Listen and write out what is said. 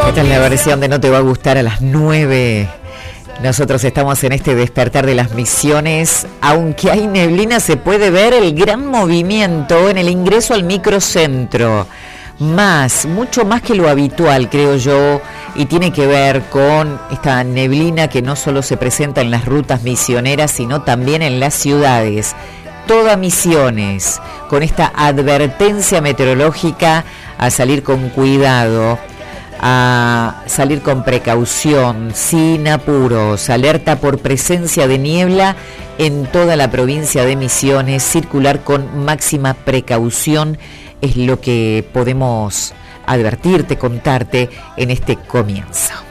Esta es la versión de No Te Va a Gustar a las 9. Nosotros estamos en este despertar de las Misiones. Aunque hay neblina, se puede ver el gran movimiento en el ingreso al microcentro. Mucho más que lo habitual, creo yo, y tiene que ver con esta neblina que no solo se presenta en las rutas misioneras, sino también en las ciudades. Toda Misiones, con esta advertencia meteorológica a salir con cuidado, a salir con precaución, sin apuros, alerta por presencia de niebla en toda la provincia de Misiones, circular con máxima precaución es lo que podemos advertirte, contarte en este comienzo.